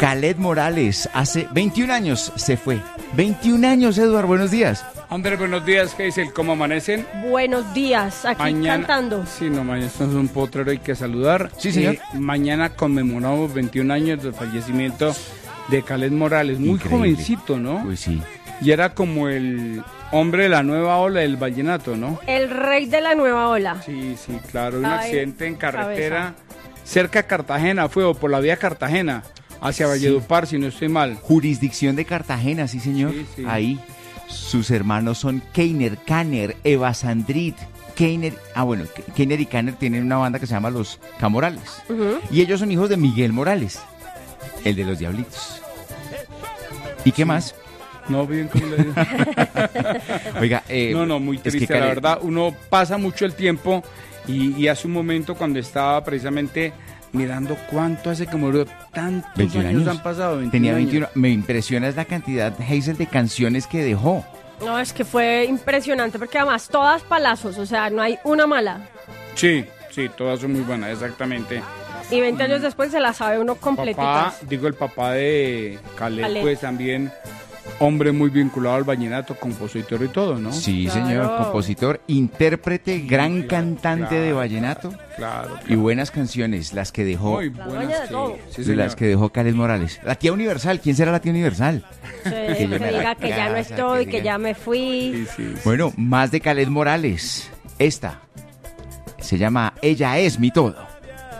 Kaleth Morales, hace 21 años se fue. 21 años, Eduardo, buenos días. Andrés, buenos días, ¿qué dicen? ¿Cómo amanecen? Buenos días, aquí mañana, cantando. Sí, no, mañana es un potrero, hay que saludar. Sí, señor. Mañana conmemoramos 21 años del fallecimiento de Kaleth Morales, muy Increíble. jovencito, ¿no? Uy, sí. Y era como el hombre de la nueva ola del vallenato, ¿no? El rey de la nueva ola. Sí, sí, claro, un Ay, accidente en carretera cerca de Cartagena, fue o por la vía Cartagena, hacia Valledupar, si no estoy mal. Jurisdicción de Cartagena, sí, señor. Sí, sí. Ahí. Sus hermanos son Keiner, Kanner, Eva Sandrit, Keiner. Bueno, Keiner y Kanner tienen una banda que se llama Los Camorales. Ujú. Y ellos son hijos de Miguel Morales, el de los Diablitos. ¿Y qué más? No, bien, ¿cómo le digo? Oiga, No, muy es que triste, la Kaleth- verdad. Uno pasa mucho el tiempo y hace un momento cuando estaba precisamente mirando cuánto hace que murió, tantos 21 años años. han pasado. 21 Tenía años. 21. Me impresiona es la cantidad, Hazel, de canciones que dejó. No, es que fue impresionante porque además todas palazos, o sea, no hay una mala. Sí, todas son muy buenas, exactamente. Y 20 años después se la sabe uno Papá, completitas. el papá de Kaleth, Kaleth. pues también hombre muy vinculado al vallenato, compositor y todo, ¿no? Sí, Claro. señor, compositor, intérprete, gran claro, cantante de claro, vallenato Claro. y buenas canciones, las que dejó, Muy La buenas, dueña de sí. todo. Sí, señor. las que dejó Kaleth Morales. La tía Universal, ¿quién será la tía Universal? Sí, Que que llene la diga que ya no casa, estoy, que que diga- ya me fui. Sí. Bueno, más de Kaleth Morales. Esta se llama Ella es mi todo.